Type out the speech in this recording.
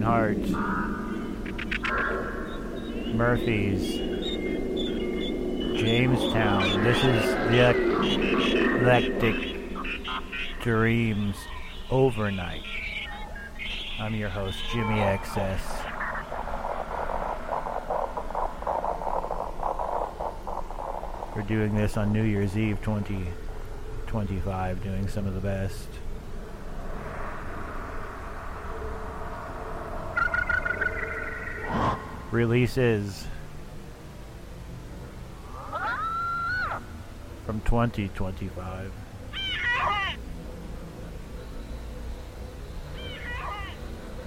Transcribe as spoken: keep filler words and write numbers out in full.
Heart, Murphys, Jamestown. This is the Eclectic Dreams Overnight. I'm your host, Jimmy X S. We're doing this on New Year's Eve twenty twenty-five, doing some of the best. Releases from twenty twenty-five.